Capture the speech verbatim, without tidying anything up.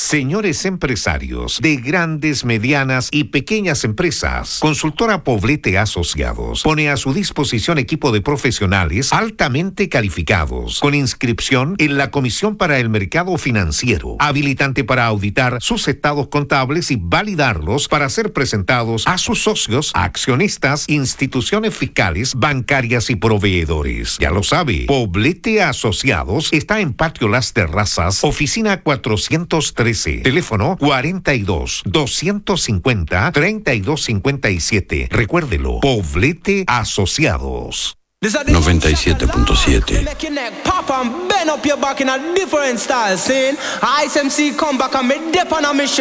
Señores empresarios de grandes, medianas y pequeñas empresas, Consultora Poblete Asociados pone a su disposición equipo de profesionales altamente calificados, con inscripción en la Comisión para el Mercado Financiero, habilitante para auditar sus estados contables y validarlos para ser presentados a sus socios, accionistas, instituciones fiscales, bancarias y proveedores. Ya lo sabe, Poblete Asociados está en Patio Las Terrazas, oficina cuatrocientos trece, teléfono cuarenta y dos, doscientos cincuenta, treinta y dos cincuenta y siete. Recuérdelo, Poblete Asociados. noventa y siete punto siete.